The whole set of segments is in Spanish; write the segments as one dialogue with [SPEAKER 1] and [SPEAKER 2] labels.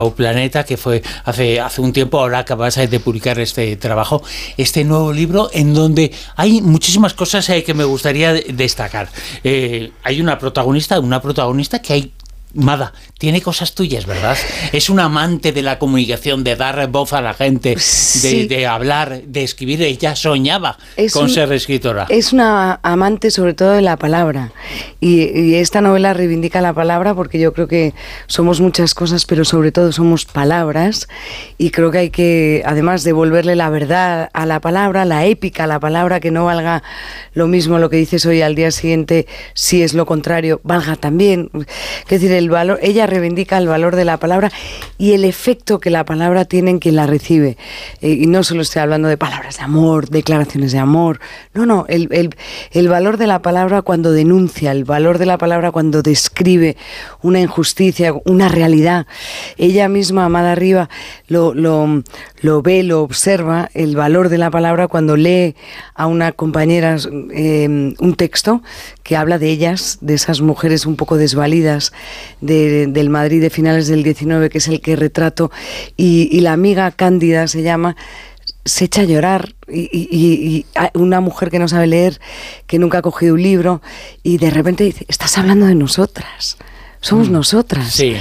[SPEAKER 1] o Planeta, que fue hace un tiempo. Ahora acabas de publicar este trabajo, este nuevo libro, en donde hay muchísimas cosas que me gustaría destacar. Hay una protagonista que hay... Mada, tiene cosas tuyas, ¿verdad? Es una amante de la comunicación, de dar voz a la gente,
[SPEAKER 2] sí,
[SPEAKER 1] de hablar, de escribir. Ella soñaba con ser escritora.
[SPEAKER 2] Es una amante sobre todo de la palabra, y esta novela reivindica la palabra, porque yo creo que somos muchas cosas, pero sobre todo somos palabras, y creo que hay que, además, devolverle la verdad a la palabra, la épica a la palabra, que no valga lo mismo lo que dices hoy al día siguiente, si es lo contrario, valga también. Es decir, el valor, ella reivindica el valor de la palabra y el efecto que la palabra tiene en quien la recibe. Y no solo estoy hablando de palabras de amor, declaraciones de amor. No, el valor de la palabra cuando denuncia, el valor de la palabra cuando describe una injusticia, una realidad. Ella misma, Amada Riba, lo ve, lo observa, el valor de la palabra cuando lee a una compañera un texto que habla de ellas, de esas mujeres un poco desvalidas del Madrid de finales del 19, que es el que retrato, y la amiga Cándida se llama, se echa a llorar, y una mujer que no sabe leer, que nunca ha cogido un libro, y de repente dice, estás hablando de nosotras, somos nosotras.
[SPEAKER 1] Sí.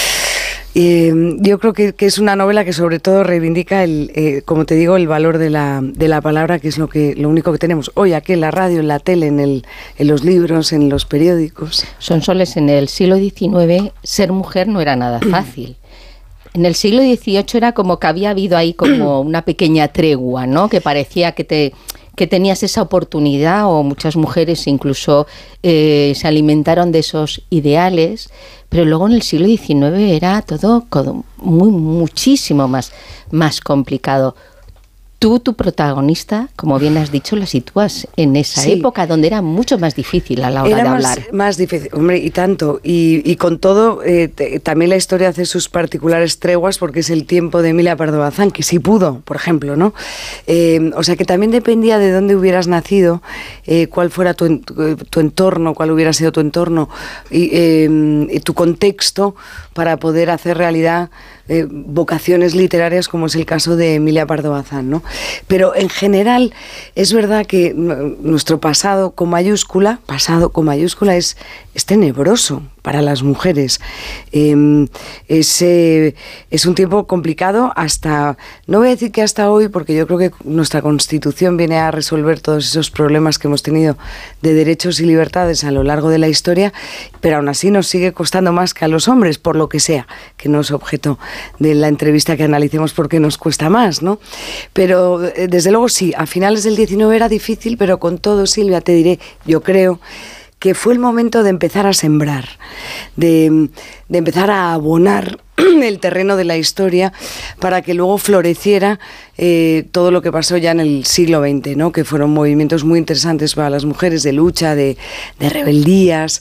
[SPEAKER 2] Yo creo que es una novela que sobre todo reivindica como te digo, el valor de la palabra, que es lo único que tenemos hoy aquí en la radio, en la tele, en los libros, en los periódicos.
[SPEAKER 3] Sonsoles, en el siglo XIX ser mujer no era nada fácil. En el siglo XVIII era como que había habido ahí como una pequeña tregua, ¿no? Que parecía que tenías esa oportunidad, o muchas mujeres incluso se alimentaron de esos ideales, pero luego en el siglo XIX era todo muchísimo más complicado. Tú, tu protagonista, como bien has dicho, la sitúas en esa época donde era mucho más difícil a la hora de hablar.
[SPEAKER 2] Más difícil, hombre, y tanto. Y con todo, también la historia hace sus particulares treguas, porque es el tiempo de Emilia Pardo Bazán, que sí pudo, por ejemplo, ¿no? O sea, que también dependía de dónde hubieras nacido, cuál fuera tu entorno, cuál hubiera sido tu entorno, y tu contexto, para poder hacer realidad vocaciones literarias, como es el caso de Emilia Pardo Bazán, ¿no? Pero en general es verdad que nuestro pasado con mayúscula es tenebroso para las mujeres. Es un tiempo complicado hasta, no voy a decir que hasta hoy, porque yo creo que nuestra Constitución viene a resolver todos esos problemas que hemos tenido de derechos y libertades a lo largo de la historia, pero aún así nos sigue costando más que a los hombres, por lo que sea, que no es objeto de la entrevista que analicemos porque nos cuesta más, ¿no? Pero desde luego sí, a finales del 19 era difícil, pero con todo, Silvia, te diré, yo creo que fue el momento de empezar a sembrar, de empezar a abonar el terreno de la historia para que luego floreciera todo lo que pasó ya en el siglo XX, ¿no? Que fueron movimientos muy interesantes para las mujeres, de lucha, de rebeldías,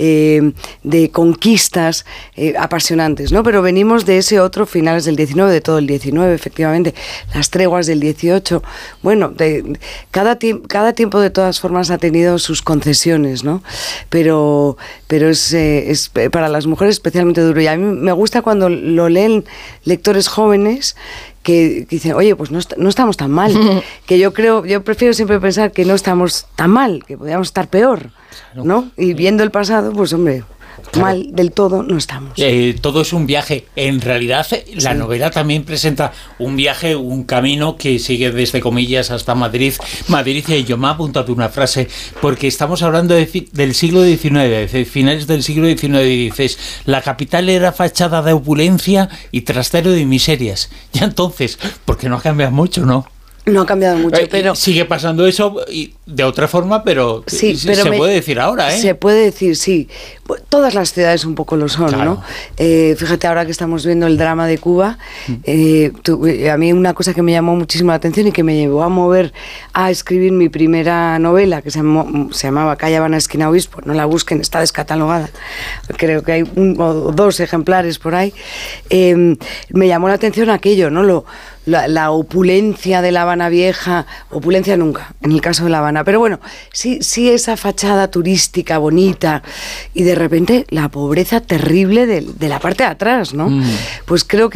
[SPEAKER 2] de conquistas apasionantes, ¿no? Pero venimos de ese otro finales del XIX, de todo el XIX, efectivamente, las treguas del XVIII. Bueno, cada tiempo de todas formas ha tenido sus concesiones, ¿no? Pero es para las mujeres especialmente duro, y a mí me gusta cuando lo leen lectores jóvenes que dicen, oye, pues no estamos tan mal, que yo prefiero siempre pensar que no estamos tan mal, que podríamos estar peor, ¿no? Y viendo el pasado, pues hombre, mal del todo no estamos.
[SPEAKER 1] Todo es un viaje. En realidad, la novela también presenta un viaje, un camino que sigue desde Comillas hasta Madrid. Madrid, yo me he apuntado una frase, porque estamos hablando del siglo XIX, de finales del siglo XIX, y dices, la capital era fachada de opulencia y trastero de miserias. Ya entonces, porque no ha cambiado mucho, ¿no?
[SPEAKER 2] No ha cambiado mucho, pero...
[SPEAKER 1] Sigue pasando eso y de otra forma, pero, sí, pero se puede decir ahora, ¿eh?
[SPEAKER 2] Se puede decir, sí. Todas las ciudades un poco lo son, claro, ¿no? Fíjate, ahora que estamos viendo el drama de Cuba, a mí una cosa que me llamó muchísimo la atención y que me llevó a mover a escribir mi primera novela, que se llamaba Calle Habana, esquina Obispo, no la busquen, está descatalogada, creo que hay 1 o 2 ejemplares por ahí, me llamó la atención aquello, ¿no? la opulencia de La Habana Vieja, opulencia nunca, en el caso de La Habana, pero bueno, sí esa fachada turística bonita y de repente la pobreza terrible de la parte de atrás, ¿no? Pues creo que